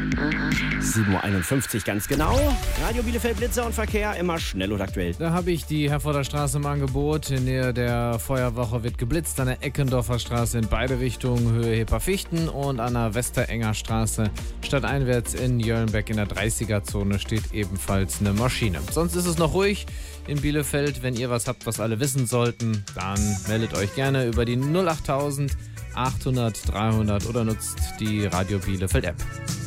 7:51 Uhr ganz genau. Radio Bielefeld Blitzer und Verkehr, immer schnell und aktuell. Da habe ich die Herforder Straße im Angebot. In Nähe der Feuerwache wird geblitzt an der Eckendorfer Straße in beide Richtungen, Höhe Heperfichten, und an der Westerenger Straße stadteinwärts in Jöllenbeck in der 30er-Zone steht ebenfalls eine Maschine. Sonst ist es noch ruhig in Bielefeld. Wenn ihr was habt, was alle wissen sollten, dann meldet euch gerne über die 08000 800 300 oder nutzt die Radio Bielefeld App.